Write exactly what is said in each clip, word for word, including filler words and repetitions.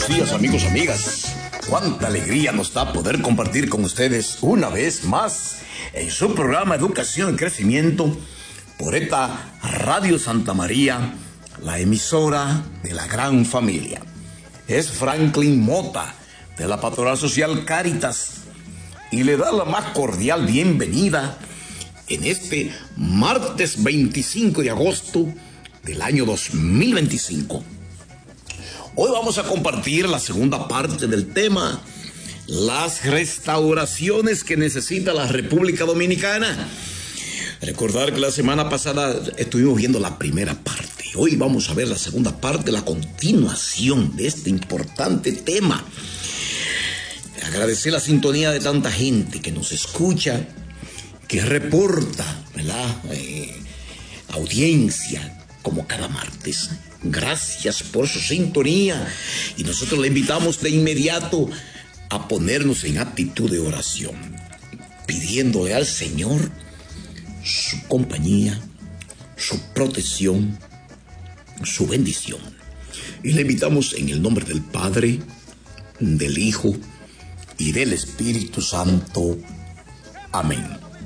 buenos días, amigos, amigas. Cuánta alegría nos da poder compartir con ustedes una vez más en su programa Educación y Crecimiento por esta Radio Santa María, la emisora de la gran familia. Es Franklin Mota, de la Pastoral Social Cáritas, y le da la más cordial bienvenida en este martes veinticinco de agosto del año dos mil veinticinco. Hoy vamos a compartir la segunda parte del tema, las restauraciones que necesita la República Dominicana. Recordar que la semana pasada estuvimos viendo la primera parte. Hoy vamos a ver la segunda parte, la continuación de este importante tema. Agradecer la sintonía de tanta gente que nos escucha, que reporta, ¿verdad? Eh, audiencia, como cada martes. Gracias por su sintonía y nosotros le invitamos de inmediato a ponernos en actitud de oración, pidiéndole al Señor su compañía, su protección, su bendición. Y le invitamos en el nombre del Padre, del Hijo y del Espíritu Santo. Amén.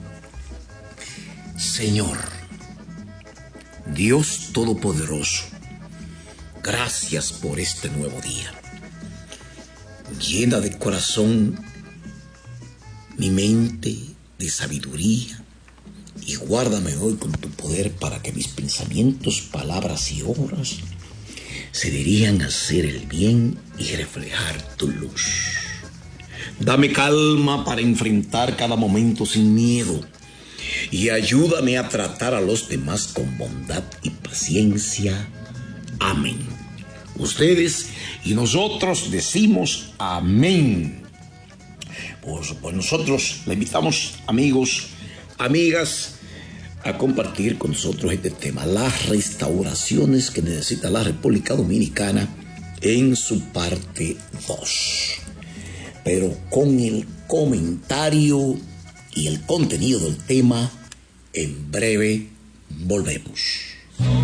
Señor, Dios Todopoderoso, gracias por este nuevo día. Llena de corazón mi mente de sabiduría y guárdame hoy con tu poder para que mis pensamientos, palabras y obras se dirijan a hacer el bien y reflejar tu luz. Dame calma para enfrentar cada momento sin miedo y ayúdame a tratar a los demás con bondad y paciencia. Amén. Ustedes y nosotros decimos amén. Pues, pues nosotros le invitamos, amigos, amigas, a compartir con nosotros este tema, las restauraciones que necesita la República Dominicana en su parte dos. Pero con el comentario y el contenido del tema, en breve volvemos.